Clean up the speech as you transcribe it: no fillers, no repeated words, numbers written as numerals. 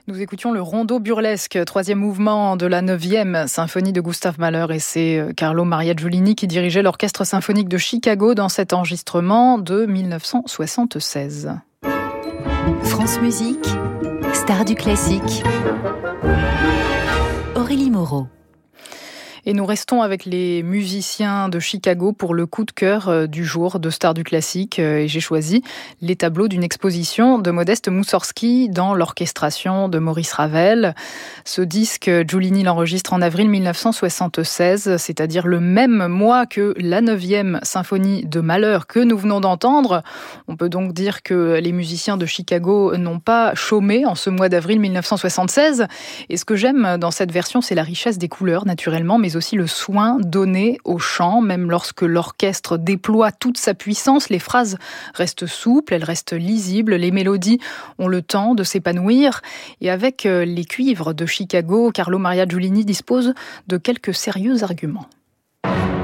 Nous écoutions le rondo burlesque, troisième mouvement de la 9e symphonie de Gustav Mahler, et c'est Carlo Maria Giulini qui dirigeait l'orchestre symphonique de Chicago dans cet enregistrement de 1976. France Musique, star du classique, Aurélie Moreau. Et nous restons avec les musiciens de Chicago pour le coup de cœur du jour de Stars du Classique. Et j'ai choisi les tableaux d'une exposition de Modeste Moussorgsky dans l'orchestration de Maurice Ravel. Ce disque, Giulini l'enregistre en avril 1976, c'est-à-dire le même mois que la 9e symphonie de Mahler que nous venons d'entendre. On peut donc dire que les musiciens de Chicago n'ont pas chômé en ce mois d'avril 1976. Et ce que j'aime dans cette version, c'est la richesse des couleurs, naturellement, mais aussi le soin donné au chant. Même lorsque l'orchestre déploie toute sa puissance, les phrases restent souples, elles restent lisibles, les mélodies ont le temps de s'épanouir. Et avec les cuivres de Chicago, Carlo Maria Giulini dispose de quelques sérieux arguments.